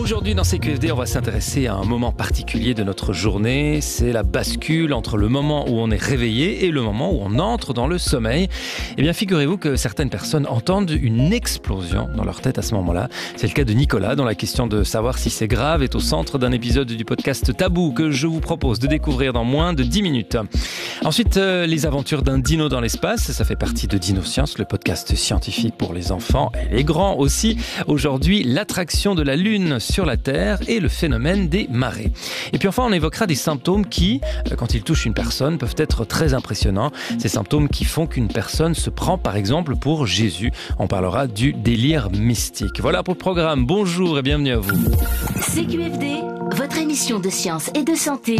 Aujourd'hui dans CQFD, on va s'intéresser à un moment particulier de notre journée. C'est la bascule entre le moment où on est réveillé et le moment où on entre dans le sommeil. Eh bien, figurez-vous que certaines personnes entendent une explosion dans leur tête à ce moment-là. C'est le cas de Nicolas, dont la question de savoir si c'est grave est au centre d'un épisode du podcast Tabou que je vous propose de découvrir dans moins de 10 minutes. Ensuite, les aventures d'un dino dans l'espace. Ça fait partie de Dinoscience, le podcast scientifique pour les enfants et les grands aussi. Aujourd'hui, l'attraction de la Lune sur la Terre et le phénomène des marées. Et puis enfin, on évoquera des symptômes qui, quand ils touchent une personne, peuvent être très impressionnants. Ces symptômes qui font qu'une personne se prend par exemple pour Jésus. On parlera du délire mystique. Voilà pour le programme. Bonjour et bienvenue à vous. CQFD, votre émission de science et de santé.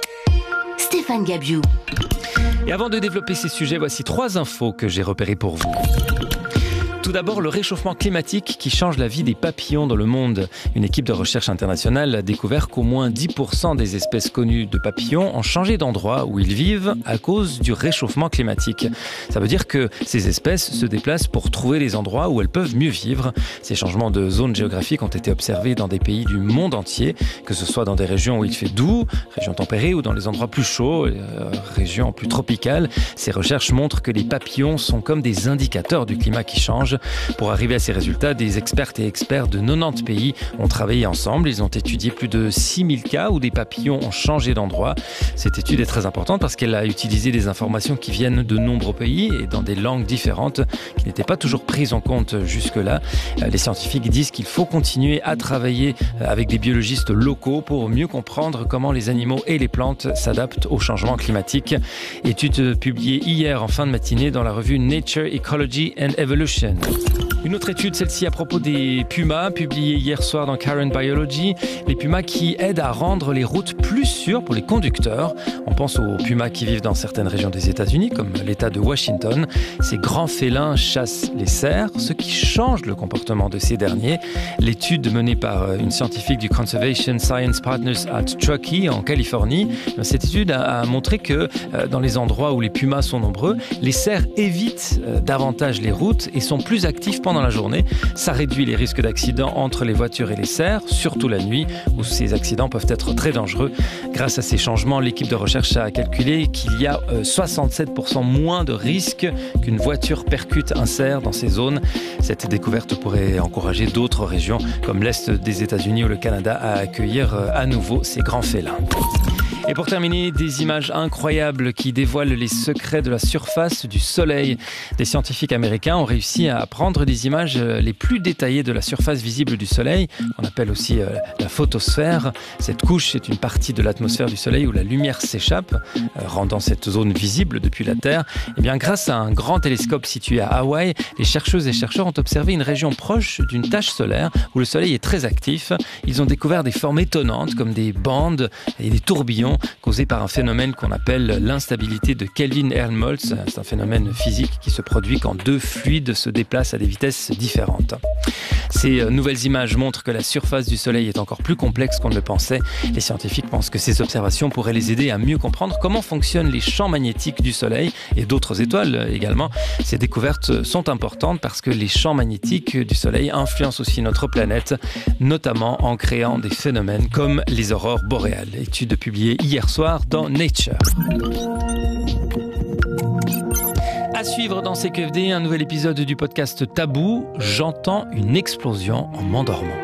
Stéphane Gabiou. Et avant de développer ces sujets, voici 3 infos que j'ai repérées pour vous. Tout d'abord, le réchauffement climatique qui change la vie des papillons dans le monde. Une équipe de recherche internationale a découvert qu'au moins 10% des espèces connues de papillons ont changé d'endroit où ils vivent à cause du réchauffement climatique. Ça veut dire que ces espèces se déplacent pour trouver les endroits où elles peuvent mieux vivre. Ces changements de zone géographique ont été observés dans des pays du monde entier, que ce soit dans des régions où il fait doux, régions tempérées, ou dans les endroits plus chauds, régions plus tropicales. Ces recherches montrent que les papillons sont comme des indicateurs du climat qui change. Pour arriver à ces résultats, des expertes et experts de 90 pays ont travaillé ensemble. Ils ont étudié plus de 6000 cas où des papillons ont changé d'endroit. Cette étude est très importante parce qu'elle a utilisé des informations qui viennent de nombreux pays et dans des langues différentes qui n'étaient pas toujours prises en compte jusque-là. Les scientifiques disent qu'il faut continuer à travailler avec des biologistes locaux pour mieux comprendre comment les animaux et les plantes s'adaptent au changement climatique. Étude publiée hier en fin de matinée dans la revue Nature, Ecology and Evolution. Une autre étude, celle-ci à propos des pumas, publiée hier soir dans Current Biology. Les pumas qui aident à rendre les routes plus sûres pour les conducteurs. On pense aux pumas qui vivent dans certaines régions des États-Unis, comme l'État de Washington. Ces grands félins chassent les cerfs, ce qui change le comportement de ces derniers. L'étude menée par une scientifique du Conservation Science Partners at Truckee, en Californie, cette étude a montré que dans les endroits où les pumas sont nombreux, les cerfs évitent davantage les routes et sont plus actifs pendant la journée. Ça réduit les risques d'accidents entre les voitures et les cerfs, surtout la nuit, où ces accidents peuvent être très dangereux. Grâce à ces changements, l'équipe de recherche a calculé qu'il y a 67% moins de risques qu'une voiture percute un cerf dans ces zones. Cette découverte pourrait encourager d'autres régions, comme l'Est des États-Unis ou le Canada, à accueillir à nouveau ces grands félins. Et pour terminer, des images incroyables qui dévoilent les secrets de la surface du Soleil. Des scientifiques américains ont réussi à prendre des images les plus détaillées de la surface visible du Soleil, qu'on appelle aussi la photosphère. Cette couche est une partie de l'atmosphère du Soleil où la lumière s'échappe, rendant cette zone visible depuis la Terre. Et bien, grâce à un grand télescope situé à Hawaï, les chercheuses et chercheurs ont observé une région proche d'une tache solaire où le Soleil est très actif. Ils ont découvert des formes étonnantes comme des bandes et des tourbillons causés par un phénomène qu'on appelle l'instabilité de Kelvin-Helmholtz. C'est un phénomène physique qui se produit quand 2 fluides se déplacent à des vitesses différentes. Ces nouvelles images montrent que la surface du Soleil est encore plus complexe qu'on ne le pensait. Les scientifiques pensent que ces observations pourraient les aider à mieux comprendre comment fonctionnent les champs magnétiques du Soleil et d'autres étoiles également. Ces découvertes sont importantes parce que les champs magnétiques du Soleil influencent aussi notre planète, notamment en créant des phénomènes comme les aurores boréales. Étude publiée hier soir dans Nature. À suivre dans CQFD, un nouvel épisode du podcast Tabou. J'entends une explosion en m'endormant.